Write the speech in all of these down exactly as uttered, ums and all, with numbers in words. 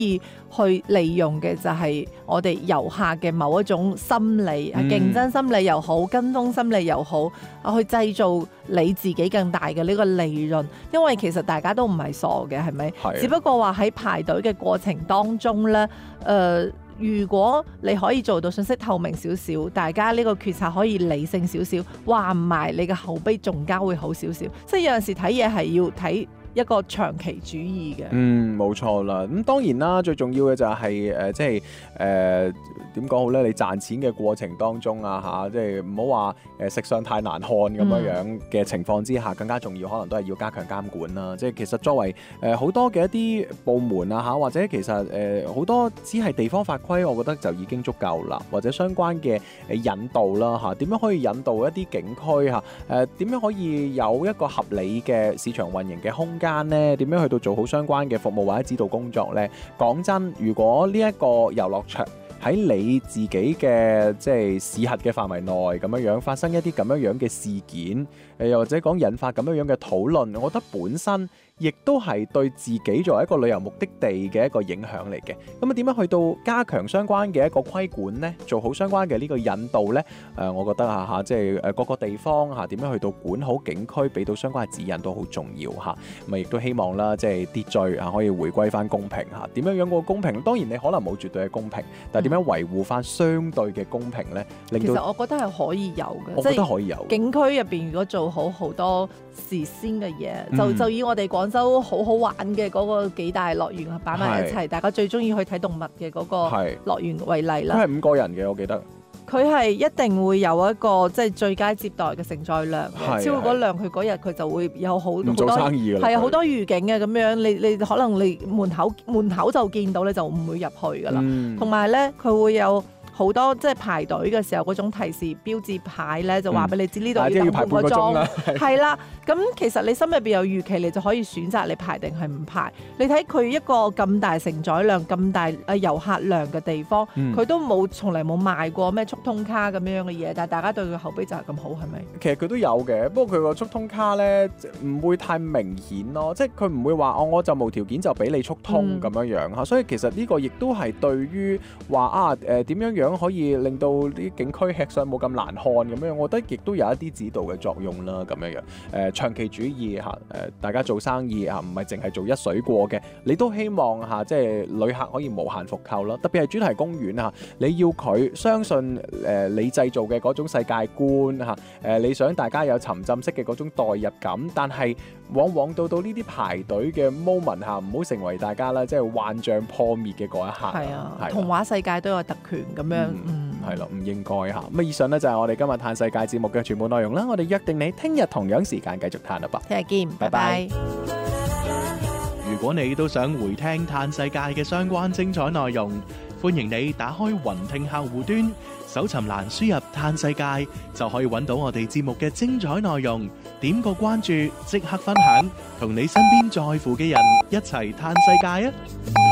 以去利用嘅就係我哋遊客嘅某一種心理， 嗯、 競爭心理又好，跟風心理又好，去製造你自己更大嘅呢個利潤。因為其實大家都唔係傻嘅，係咪？只不過話喺排隊嘅過程當中咧，誒、呃。如果你可以做到信息透明少少，大家呢個決策可以理性少少，話唔埋你嘅口碑仲加會好少少。即係有陣時睇嘢係要睇一個長期主義嘅。 嗯，冇錯啦。咁當然啦，最重要嘅就係、是、誒、呃，即係誒點講好咧？你賺錢嘅過程當中啊，嚇，即係唔好話誒食相太難看咁樣樣嘅情況之下，嗯、更加重要可能都係要加強監管啦。即係其實作為誒好、呃、多嘅一啲部門啊嚇，或者其實誒好、呃、多只係地方法規，我覺得就已經足夠啦。或者相關嘅誒引導啦嚇，點樣可以引導一啲景區嚇？誒、呃、點樣可以有一個合理嘅市場運營嘅空間咧？點樣去到做好相關嘅服務或者指導工作呢？講真，如果呢一個遊樂場喺你自己嘅即係市轄嘅範圍內咁樣樣發生一啲咁樣樣嘅事件，誒又或者講引發咁樣樣嘅討論，我覺得本身亦都係對自己作為一個旅遊目的地嘅一個影響嚟嘅。咁啊點樣去到加強相關嘅一個規管呢？做好相關嘅呢個引導呢？誒、呃，我覺得啊嚇，即係誒各個地方嚇點樣去到管好景區，俾到相關嘅指引都好重要嚇。咁啊亦都希望啦，即係秩序啊可以回歸翻公平嚇。點樣樣個公平？當然你可能冇絕對嘅公平，但係點樣維護翻相對嘅公平呢？令到其實我覺得係可以有嘅， 我覺得可以有。 景區入邊如果做好好多事先嘅嘢， 嗯、 就就以我哋廣州好好玩嘅嗰個幾大樂園擺埋一齊，大家最中意去睇動物嘅嗰個樂園為例啦。 佢係五個人嘅，我記得。 佢係一定會有一個即係最佳接待嘅承載量嘅，超過嗰量佢嗰日佢就會有好好多生意係啊好多預警嘅咁樣，你你可能你門口門口就見到你就唔會入去噶啦，同埋咧佢會有好多即係排隊嘅時候嗰種提示標誌牌咧，就話俾你知呢度要等半個鐘，係啦。咁其實你心入邊有預期，你就可以選擇你排定係唔排。你睇佢一個咁大承載量、咁大誒遊客量嘅地方，佢、嗯、都冇從嚟冇賣過咩速通卡咁樣嘅嘢，但係大家對佢口碑就係咁好，係咪？ 其實佢都有嘅，不過佢個速通卡咧唔會太明顯咯，即係佢唔會話哦，我就無條件就俾你速通咁樣樣嚇。嗯、所以其實呢個亦都係對於話啊誒點樣樣可以令到啲景區吃相冇咁難看咁樣，我覺得亦都有一啲指導嘅作用啦，咁樣樣誒、呃、長期主義嚇誒、呃，大家做生意嚇唔係淨係做一水過嘅，你都希望嚇、啊、即係旅客可以無限復購啦，特別係主題公園嚇，你要佢相信誒、呃、你製造嘅嗰種世界觀嚇誒、呃，你想大家有沉浸式嘅嗰種代入感，但係往往到到呢啲排隊嘅 moment 嚇，唔好成為大家啦，即係幻象破滅嘅嗰一刻。 係啊，啊童話世界都有特權咁樣。嗯嗯，係咯，唔應該嚇。咁以上呢就係我哋今日嘆世界節目嘅全部內容啦。我哋約定你聽日同樣時間繼續嘆啦噃。 聽日見，拜拜。 如果你都想回聽嘆世界嘅相關精彩內容，歡迎你打開雲聽客戶端，搜尋欄輸入嘆世界，就可以揾到我哋節目嘅精彩內容。點個關注，即刻分享，同你身邊在乎嘅人一齊嘆世界啊！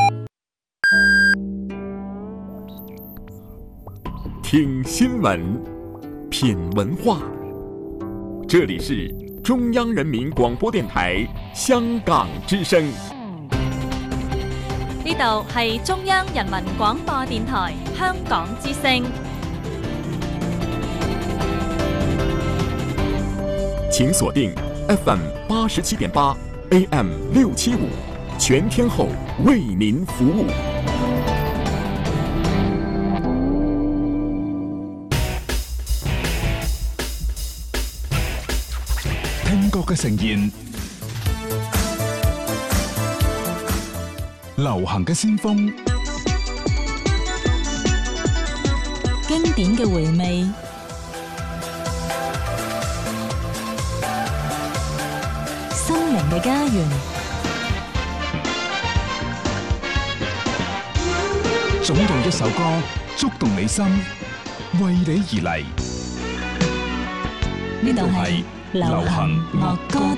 聽新聞，品文化，這裡是中央人民廣播電台香港之聲。 呢度係中央人民廣播電台香港之聲。 請鎖定 F M 八十七點八 A M 六七五，全天候為您服務。 聽覺嘅盛宴，流行嘅先鋒， 經典嘅回味，心靈嘅家園， 總有一首歌觸動你心，為你而嚟。 呢度係流行樂歌